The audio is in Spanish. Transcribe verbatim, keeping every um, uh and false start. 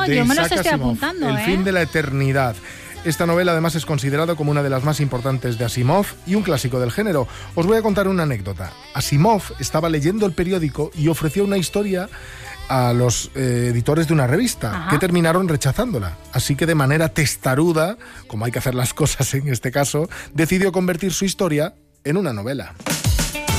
de yo me los Isaac estoy Asimov, apuntando, El ¿eh? fin de la eternidad. Esta novela además es considerada como una de las más importantes de Asimov y un clásico del género. Os voy a contar una anécdota. Asimov estaba leyendo el periódico y ofreció una historia a los eh, editores de una revista, Ajá. que terminaron rechazándola. Así que de manera testaruda, como hay que hacer las cosas en este caso, decidió convertir su historia en una novela.